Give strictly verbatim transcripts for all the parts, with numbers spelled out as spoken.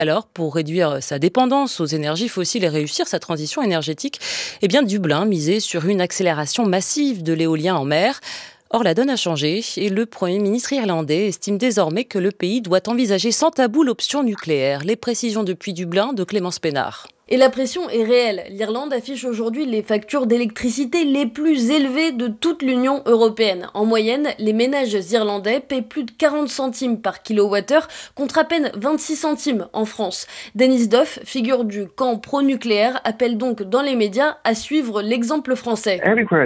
Alors, pour réduire sa dépendance aux énergies fossiles et réussir sa transition énergétique, eh bien, Dublin misait sur une accélération massive de l'éolien en mer. Or, la donne a changé et le Premier ministre irlandais estime désormais que le pays doit envisager sans tabou l'option nucléaire. Les précisions depuis Dublin de Clémence Pénard. Et la pression est réelle. L'Irlande affiche aujourd'hui les factures d'électricité les plus élevées de toute l'Union européenne. En moyenne, les ménages irlandais paient plus de quarante centimes par kilowattheure contre à peine vingt-six centimes en France. Denis Duff, figure du camp pro-nucléaire, appelle donc dans les médias à suivre l'exemple français.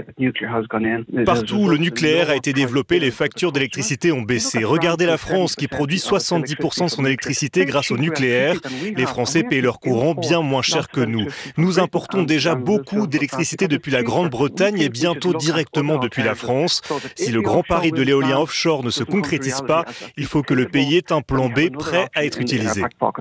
Partout où le nucléaire a été développé, les factures d'électricité ont baissé. Regardez la France qui produit soixante-dix pour cent de son électricité grâce au nucléaire. Les Français payent leur courant bien moins cher que nous. Nous importons déjà beaucoup d'électricité depuis la Grande-Bretagne et bientôt directement depuis la France. Si le grand pari de l'éolien offshore ne se concrétise pas, il faut que le pays ait un plan B prêt à être utilisé.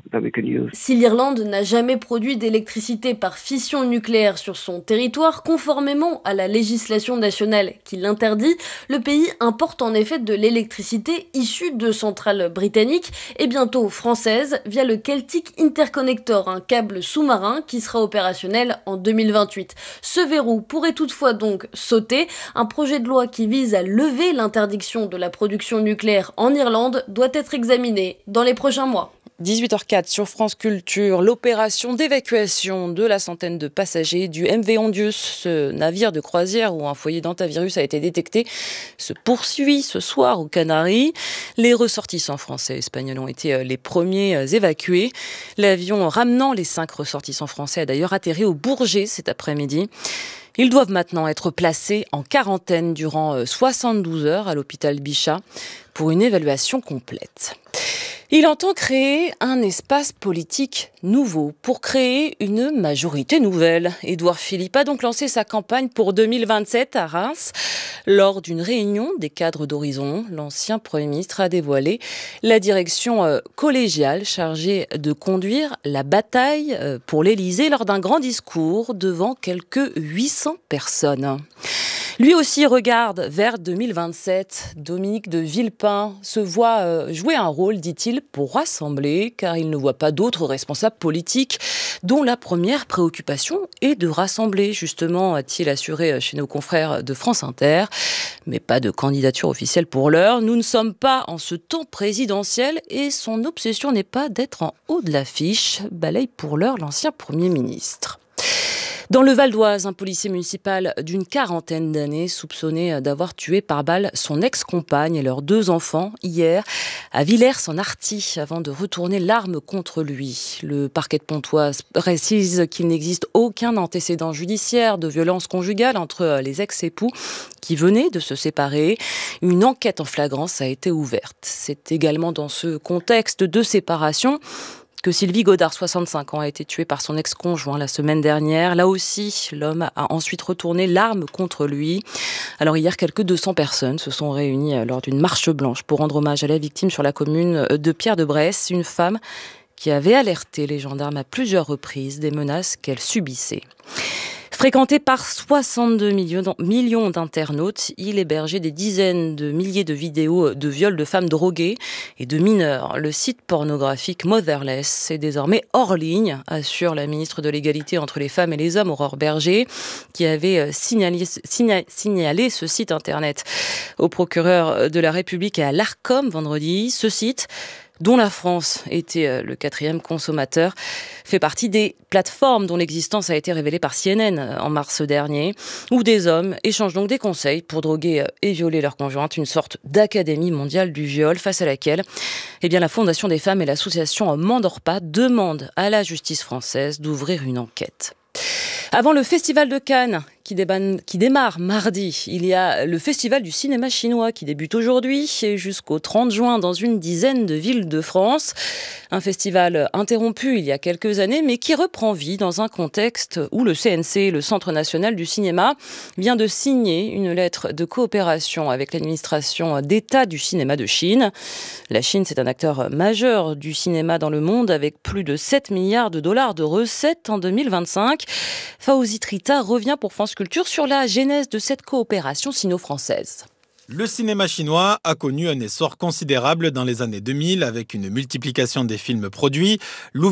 Si l'Irlande n'a jamais produit d'électricité par fission nucléaire sur son territoire, conformément à la législation nationale qui l'interdit, le pays importe en effet de l'électricité issue de centrales britanniques et bientôt françaises via le Celtic Interconnector, un câble sous-marin qui sera opérationnel en deux mille vingt-huit. Ce verrou pourrait toutefois donc sauter. Un projet de loi qui vise à lever l'interdiction de la production nucléaire en Irlande doit être examiné dans les prochains mois. dix-huit heures zéro quatre sur France Culture, l'opération d'évacuation de la centaine de passagers du M V Ondius, ce navire de croisière où un foyer d'hantavirus a été détecté, se poursuit ce soir aux Canaries. Les ressortissants français et espagnols ont été les premiers évacués. L'avion ramenant les cinq ressortissants français a d'ailleurs atterri au Bourget cet après-midi. Ils doivent maintenant être placés en quarantaine durant soixante-douze heures à l'hôpital Bichat pour une évaluation complète. Il entend créer un espace politique nouveau pour créer une majorité nouvelle. Édouard Philippe a donc lancé sa campagne pour deux mille vingt-sept à Reims. Lors d'une réunion des cadres d'Horizon, l'ancien Premier ministre a dévoilé la direction collégiale chargée de conduire la bataille pour l'Élysée lors d'un grand discours devant quelques huit cents personnes. Lui aussi regarde vers deux mille vingt-sept. Dominique de Villepin se voit jouer un rôle, dit-il, pour rassembler, car il ne voit pas d'autres responsables politiques dont la première préoccupation est de rassembler, justement, a-t-il assuré chez nos confrères de France Inter. Mais pas de candidature officielle pour l'heure. Nous ne sommes pas en ce temps présidentiel et son obsession n'est pas d'être en haut de l'affiche, balaye pour l'heure l'ancien Premier ministre. Dans le Val d'Oise, un policier municipal d'une quarantaine d'années soupçonné d'avoir tué par balle son ex-compagne et leurs deux enfants hier à Villers-en-Arty avant de retourner l'arme contre lui. Le parquet de Pontoise précise qu'il n'existe aucun antécédent judiciaire de violence conjugale entre les ex-époux qui venaient de se séparer. Une enquête en flagrance a été ouverte. C'est également dans ce contexte de séparation que Sylvie Godard, soixante-cinq ans, a été tuée par son ex-conjoint la semaine dernière. Là aussi, l'homme a ensuite retourné l'arme contre lui. Alors hier, quelques deux cents personnes se sont réunies lors d'une marche blanche pour rendre hommage à la victime sur la commune de Pierre-de-Bresse, une femme qui avait alerté les gendarmes à plusieurs reprises des menaces qu'elle subissait. Fréquenté par soixante-deux millions d'internautes, il hébergeait des dizaines de milliers de vidéos de viols de femmes droguées et de mineurs. Le site pornographique Motherless est désormais hors ligne, assure la ministre de l'Égalité entre les femmes et les hommes, Aurore Berger, qui avait signalé, signalé, signalé ce site internet au procureur de la République et à l'Arcom vendredi. Ce site, dont la France était le quatrième consommateur, fait partie des plateformes dont l'existence a été révélée par C N N en mars dernier, où des hommes échangent donc des conseils pour droguer et violer leur conjointe, une sorte d'académie mondiale du viol, face à laquelle eh bien, la Fondation des femmes et l'association Mandorpa demandent à la justice française d'ouvrir une enquête. Avant le Festival de Cannes, qui, déban, qui démarre mardi, il y a le Festival du cinéma chinois qui débute aujourd'hui et jusqu'au trente juin dans une dizaine de villes de France. Un festival interrompu il y a quelques années, mais qui reprend vie dans un contexte où le C N C, le Centre national du cinéma, vient de signer une lettre de coopération avec l'administration d'État du cinéma de Chine. La Chine, c'est un acteur majeur du cinéma dans le monde avec plus de sept milliards de dollars de recettes en deux mille vingt-cinq. Fawzi Trita revient pour France Culture sur la genèse de cette coopération sino-française. Le cinéma chinois a connu un essor considérable dans les années deux mille avec une multiplication des films produits.